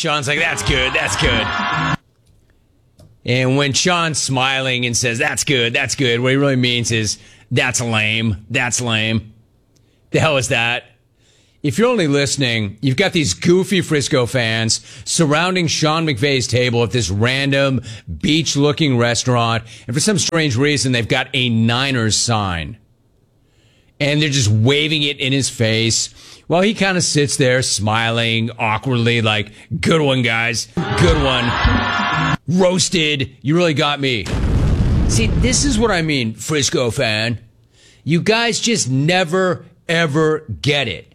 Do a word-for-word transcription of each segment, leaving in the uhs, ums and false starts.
Sean's like, that's good, that's good. And when Sean's smiling and says, that's good, that's good, what he really means is, that's lame, that's lame. The hell is that? If you're only listening, you've got these goofy Frisco fans surrounding Sean McVay's table at this random beach-looking restaurant, and for some strange reason, they've got a Niners sign. And they're just waving it in his face while he kind of sits there smiling awkwardly like, good one, guys, good one. Roasted, you really got me. See, this is what I mean, Frisco fan. You guys just never, ever get it.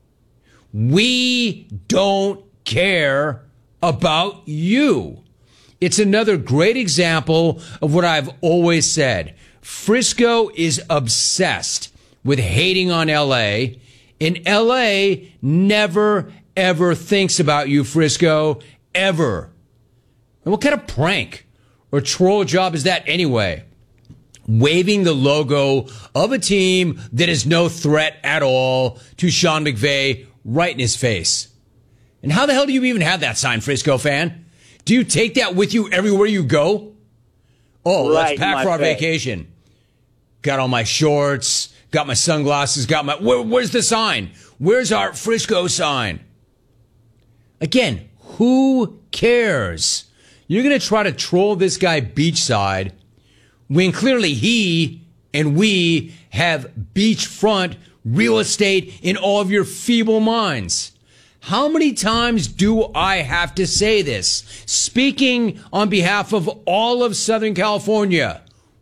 We don't care about you. It's another great example of what I've always said. Frisco is obsessed with hating on L A, and L A never, ever thinks about you, Frisco, ever. And what kind of prank or troll job is that anyway? Waving the logo of a team that is no threat at all to Sean McVay right in his face. And how the hell do you even have that sign, Frisco fan? Do you take that with you everywhere you go? Oh, right, let's pack for our face. Vacation. Got all my shorts, got my sunglasses, got my... Where, where's the sign? Where's our Frisco sign? Again, who cares? You're going to try to troll this guy beachside when clearly he and we have beachfront real estate in all of your feeble minds. How many times do I have to say this? Speaking on behalf of all of Southern California,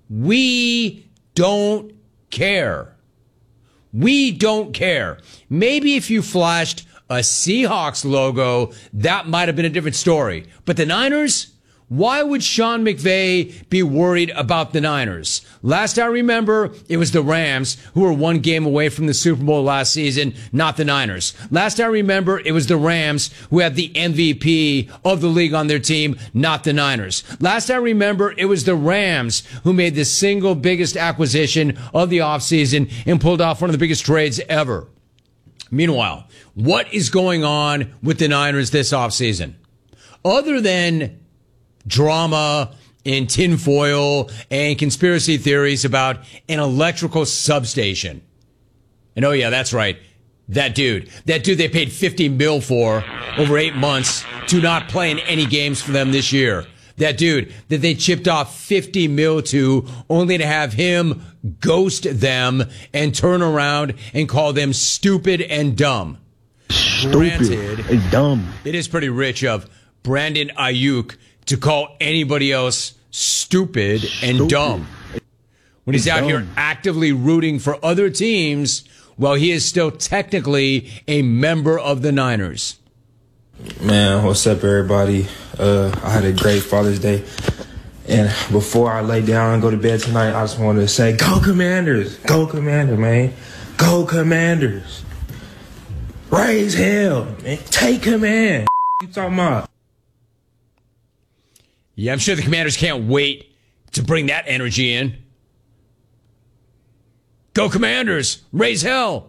we don't care. We don't care. Maybe if you flashed a Seahawks logo, that might have been a different story. But the Niners? Why would Sean McVay be worried about the Niners? Last I remember, it was the Rams who were one game away from the Super Bowl last season, not the Niners. Last I remember, it was the Rams who had the M V P of the league on their team, not the Niners. Last I remember, it was the Rams who made the single biggest acquisition of the offseason and pulled off one of the biggest trades ever. Meanwhile, what is going on with the Niners this offseason? Other than drama and tinfoil and conspiracy theories about an electrical substation. And oh yeah, that's right. That dude, that dude they paid fifty mil for over eight months to not play in any games for them this year. That dude that they chipped off fifty mil to only to have him ghost them and turn around and call them stupid and dumb. Stupid Granted, and dumb. It is pretty rich of Brandon Ayuk to call anybody else stupid and Stupid. dumb when he's out dumb. here actively rooting for other teams while he is still technically a member of the Niners. Man, what's up, everybody? Uh, I had a great Father's Day. And before I lay down and go to bed tonight, I just wanted to say, go Commanders! Go Commanders, man. Go Commanders. Raise hell, man. Take command. What you talking about? Yeah, I'm sure the Commanders can't wait to bring that energy in. Go Commanders! Raise hell!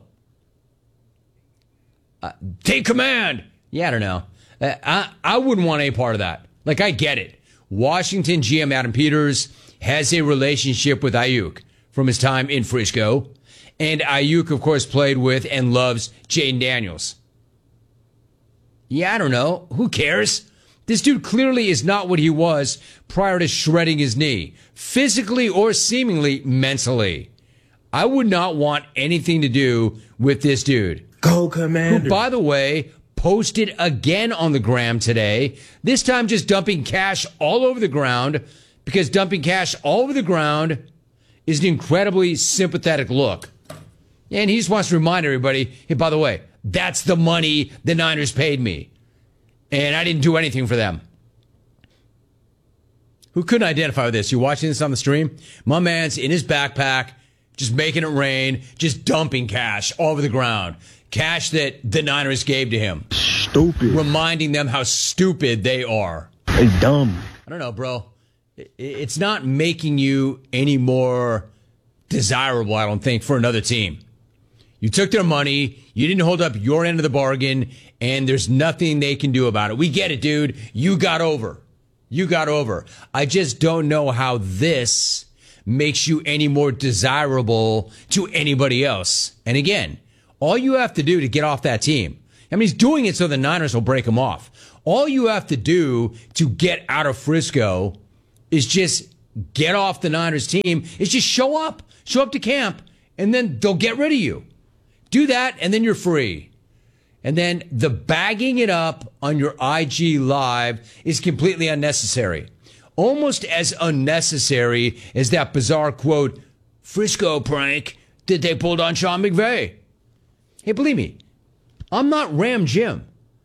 Uh, take command! Yeah, I don't know. Uh, I, I wouldn't want any part of that. Like, I get it. Washington G M Adam Peters has a relationship with Ayuk from his time in Frisco. And Ayuk, of course, played with and loves Jayden Daniels. Yeah, I don't know. Who cares? This dude clearly is not what he was prior to shredding his knee, physically or seemingly mentally. I would not want anything to do with this dude. Go Commanders. Who, by the way, posted again on the gram today, this time just dumping cash all over the ground, because dumping cash all over the ground is an incredibly sympathetic look. And he just wants to remind everybody, hey, by the way, that's the money the Niners paid me. And I didn't do anything for them. Who couldn't identify with this? You watching this on the stream? My man's in his backpack, just making it rain, just dumping cash all over the ground. Cash that the Niners gave to him. Stupid. Reminding them how stupid they are. They dumb. I don't know, bro. It's not making you any more desirable, I don't think, for another team. You took their money. You didn't hold up your end of the bargain, and there's nothing they can do about it. We get it, dude. You got over. You got over. I just don't know how this makes you any more desirable to anybody else. And again, all you have to do to get off that team, I mean, he's doing it so the Niners will break him off. All you have to do to get out of Frisco is just get off the Niners team, is just show up. Show up to camp, and then they'll get rid of you. Do that, and then you're free. And then the bagging it up on your I G Live is completely unnecessary. Almost as unnecessary as that bizarre quote, Frisco prank that they pulled on Sean McVay. Hey, believe me, I'm not Ram Jim.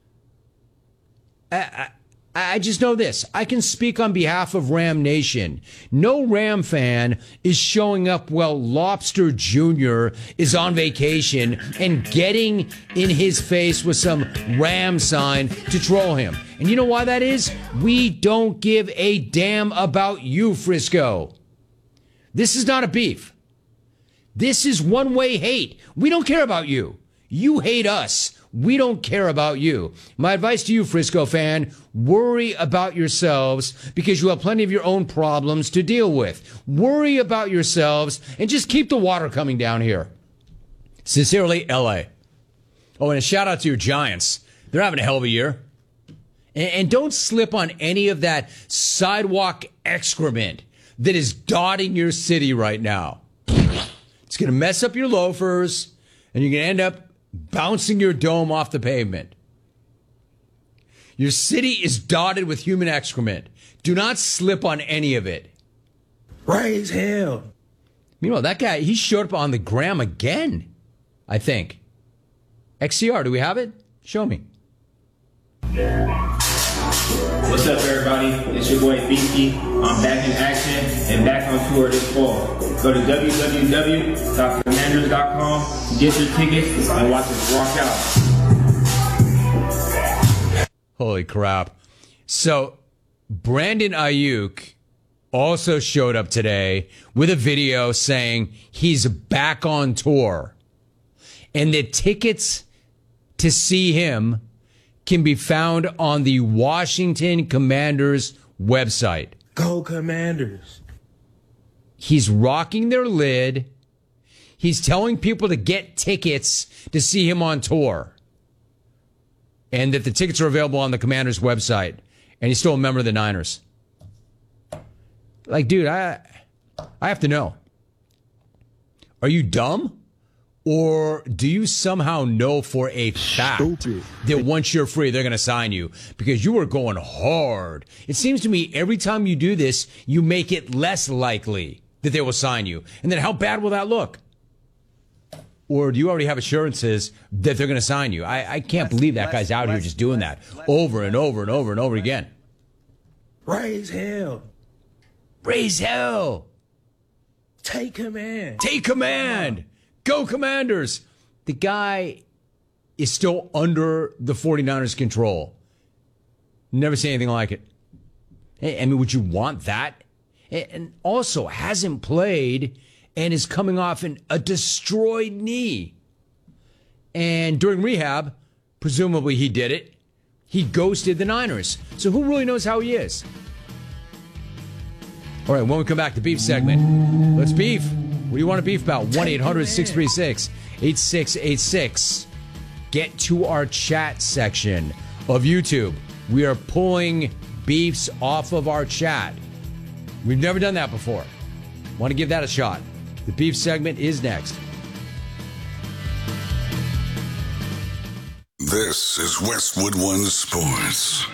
I, I, I just know this. I can speak on behalf of Ram Nation. No Ram fan is showing up while Lobster Junior is on vacation and getting in his face with some Ram sign to troll him. And you know why that is? We don't give a damn about you, Frisco. This is not a beef. This is one-way hate. We don't care about you. You hate us. We don't care about you. My advice to you, Frisco fan, worry about yourselves because you have plenty of your own problems to deal with. Worry about yourselves and just keep the water coming down here. Sincerely, L A. Oh, and a shout out to your Giants. They're having a hell of a year. And, and don't slip on any of that sidewalk excrement that is dotting your city right now. It's going to mess up your loafers, and you're going to end up bouncing your dome off the pavement. Your city is dotted with human excrement. Do not slip on any of it. Raise hell. Meanwhile, that guy, he showed up on the gram again, I think. X C R, do we have it? Show me. What's up, everybody? It's your boy Beaky. I'm back in action and back on tour this fall. Go to w w w dot commanders dot com, get your tickets, and watch us rock out. Holy crap. So, Brandon Ayuk also showed up today with a video saying he's back on tour. And the tickets to see him can be found on the Washington Commanders website. Go Commanders. He's rocking their lid. He's telling people to get tickets to see him on tour. And that the tickets are available on the Commanders website. And he's still a member of the Niners. Like, dude, I I have to know. Are you dumb? Or do you somehow know for a fact Stupid. that once you're free, they're going to sign you? Because you are going hard. It seems to me every time you do this, you make it less likely that they will sign you. And then how bad will that look? Or do you already have assurances that they're going to sign you? I, I can't believe that guy's out here just doing that over and over and over and over again. Raise hell. Raise hell. Take command. Take command. Go Commanders. The guy is still under the 49ers' control. Never seen anything like it. I mean, would you want that? And also hasn't played and is coming off an, a destroyed knee. And during rehab, presumably he did it, he ghosted the Niners. So who really knows how he is? All right, when we come back, the beef segment. Let's beef. What do you want to beef about? one eight hundred six three six eight six eight six. Get to our chat section of YouTube. We are pulling beefs off of our chat. We've never done that before. Want to give that a shot. The beef segment is next. This is Westwood One Sports.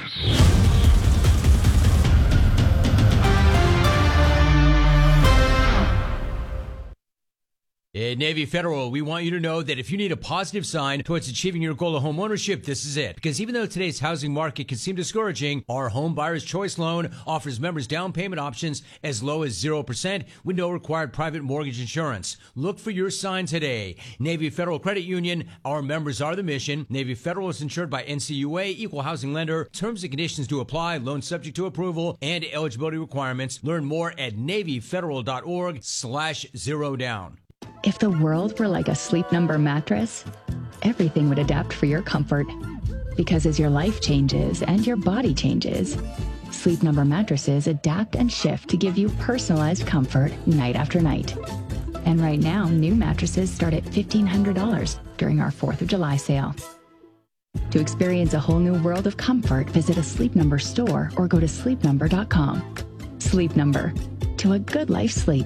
At Navy Federal, we want you to know that if you need a positive sign towards achieving your goal of home ownership, this is it. Because even though today's housing market can seem discouraging, our Home Buyer's Choice Loan offers members down payment options as low as zero percent with no required private mortgage insurance. Look for your sign today. Navy Federal Credit Union, our members are the mission. Navy Federal is insured by N C U A, equal housing lender. Terms and conditions do apply. Loan subject to approval and eligibility requirements. Learn more at navyfederal.org slash zero down. If the world were like a Sleep Number mattress, everything would adapt for your comfort. Because as your life changes and your body changes, Sleep Number mattresses adapt and shift to give you personalized comfort night after night. And right now, new mattresses start at fifteen hundred dollars during our fourth of July sale. To experience a whole new world of comfort, visit a Sleep Number store or go to sleep number dot com. Sleep Number. To a good life sleep.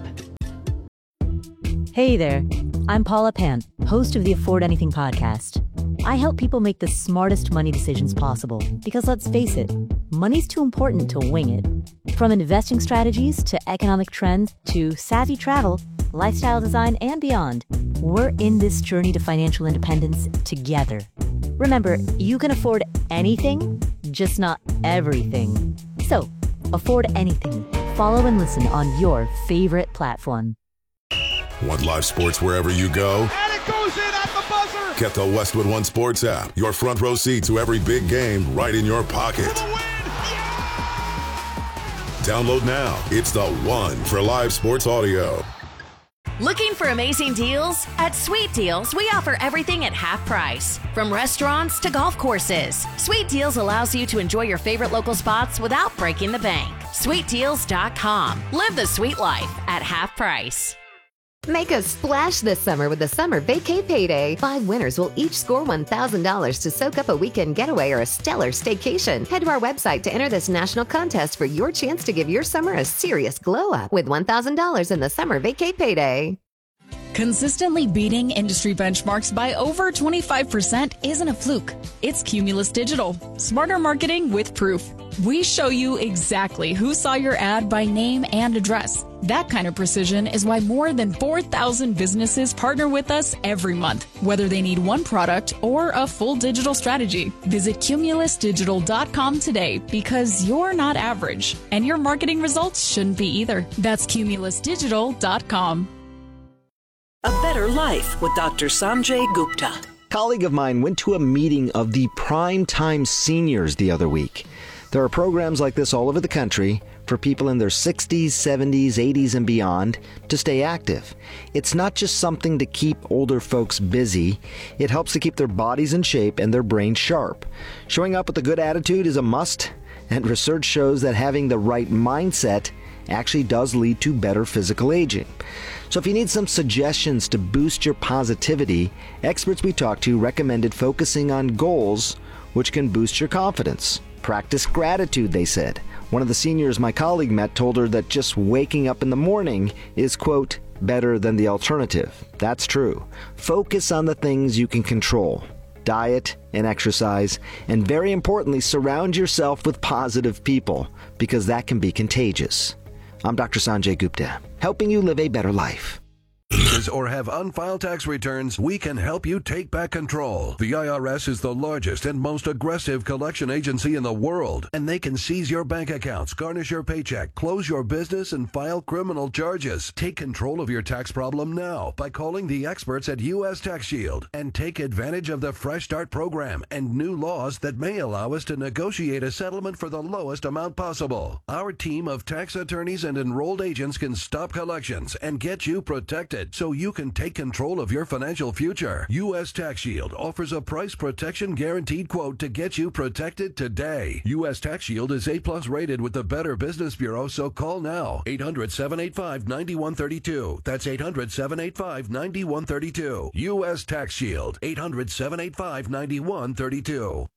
Hey there, I'm Paula Pant, host of the Afford Anything podcast. I help people make the smartest money decisions possible because let's face it, money's too important to wing it. From investing strategies to economic trends to savvy travel, lifestyle design, and beyond, we're in this journey to financial independence together. Remember, you can afford anything, just not everything. So, afford anything. Follow and listen on your favorite platform. Want live sports wherever you go? And it goes in at the buzzer! Get the Westwood One Sports app. Your front row seat to every big game right in your pocket. For the win! Yeah! Download now. It's the one for live sports audio. Looking for amazing deals? At Sweet Deals, we offer everything at half price. From restaurants to golf courses, Sweet Deals allows you to enjoy your favorite local spots without breaking the bank. sweet deals dot com. Live the sweet life at half price. Make a splash this summer with the Summer Vacay Payday. Five winners will each score one thousand dollars to soak up a weekend getaway or a stellar staycation. Head to our website to enter this national contest for your chance to give your summer a serious glow up with one thousand dollars in the Summer Vacay Payday. Consistently beating industry benchmarks by over twenty-five percent isn't a fluke. It's Cumulus Digital. Smarter marketing with proof. We show you exactly who saw your ad by name and address. That kind of precision is why more than four thousand businesses partner with us every month, whether they need one product or a full digital strategy. Visit cumulus digital dot com today because you're not average, and your marketing results shouldn't be either. That's cumulus digital dot com. A Better Life with Doctor Sanjay Gupta. A colleague of mine went to a meeting of the Prime Time Seniors the other week. There are programs like this all over the country for people in their sixties, seventies, eighties, and beyond to stay active. It's not just something to keep older folks busy. It helps to keep their bodies in shape and their brains sharp. Showing up with a good attitude is a must, and research shows that having the right mindset actually does lead to better physical aging. So if you need some suggestions to boost your positivity, experts we talked to recommended focusing on goals which can boost your confidence. Practice gratitude, they said. One of the seniors my colleague met told her that just waking up in the morning is, quote, better than the alternative. That's true. Focus on the things you can control. Diet and exercise, and very importantly, surround yourself with positive people, because that can be contagious. I'm Doctor Sanjay Gupta, helping you live a better life. Or have unfiled tax returns, we can help you take back control. The I R S is the largest and most aggressive collection agency in the world, and they can seize your bank accounts, garnish your paycheck, close your business, and file criminal charges. Take control of your tax problem now by calling the experts at U S Tax Shield and take advantage of the Fresh Start program and new laws that may allow us to negotiate a settlement for the lowest amount possible. Our team of tax attorneys and enrolled agents can stop collections and get you protected, so you can take control of your financial future. U S Tax Shield offers a price protection guaranteed quote to get you protected today. U S Tax Shield is A plus rated with the Better Business Bureau, so call now. eight hundred, seven eight five, nine one three two. That's eight hundred, seven eight five, nine one three two. U S Tax Shield. eight hundred, seven eight five, nine one three two.